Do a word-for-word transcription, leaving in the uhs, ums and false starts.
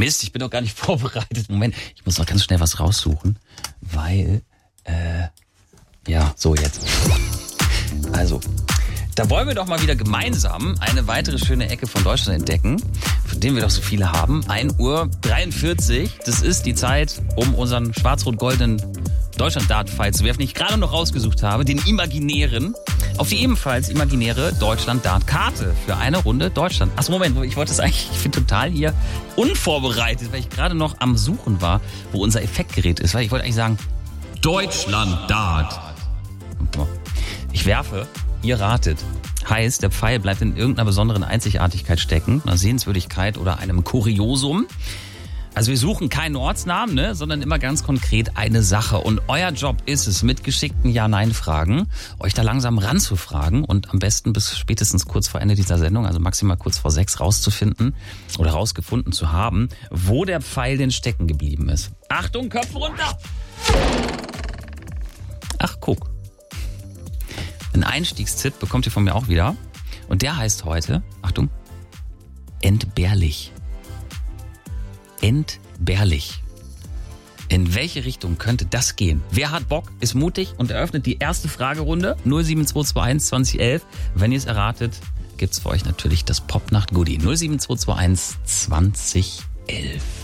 Mist, ich bin doch gar nicht vorbereitet. Moment, ich muss noch ganz schnell was raussuchen, weil, äh, ja, so jetzt. Also, da wollen wir doch mal wieder gemeinsam eine weitere schöne Ecke von Deutschland entdecken, von denen wir doch so viele haben. ein Uhr dreiundvierzig, das ist die Zeit, um unseren schwarz-rot-goldenen Deutschland-Dart-Pfeil zu werfen, den ich gerade noch rausgesucht habe, den imaginären, auf die ebenfalls imaginäre Deutschland-Dart-Karte für eine Runde Deutschland. Achso, Moment, ich wollte das eigentlich, ich bin total hier unvorbereitet, weil ich gerade noch am Suchen war, wo unser Effektgerät ist, weil ich wollte eigentlich sagen, Deutschland-Dart. Ich werfe, ihr ratet. Heißt, der Pfeil bleibt in irgendeiner besonderen Einzigartigkeit stecken, einer Sehenswürdigkeit oder einem Kuriosum. Also wir suchen keinen Ortsnamen, ne, sondern immer ganz konkret eine Sache. Und euer Job ist es, mit geschickten Ja-Nein-Fragen, euch da langsam ranzufragen und am besten bis spätestens kurz vor Ende dieser Sendung, also maximal kurz vor sechs, rauszufinden oder rausgefunden zu haben, wo der Pfeil denn stecken geblieben ist. Achtung, Köpfe runter! Ach, guck. Einen Einstiegstipp bekommt ihr von mir auch wieder. Und der heißt heute, Achtung, entbehrlich. Entbehrlich. In welche Richtung könnte das gehen? Wer hat Bock, ist mutig und eröffnet die erste Fragerunde null sieben zwei zwei eins zwanzig elf. Wenn ihr es erratet, gibt's für euch natürlich das Popnacht-Goodie null sieben zwei zwei eins zwanzig elf.